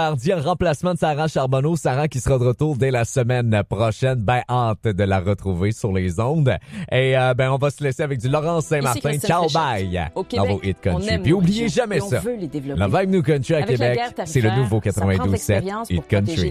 Hardy en remplacement de Sarah Charbonneau. Sarah qui sera de retour dès la semaine prochaine. Ben, hâte de la retrouver sur les ondes. Et on va se laisser avec du Laurence Saint-Martin. Ciao, bye! Dans vos Hit Country. Puis oubliez jamais ça. La Vibe New Country à Québec, c'est le nouveau 92.7 Hit Country.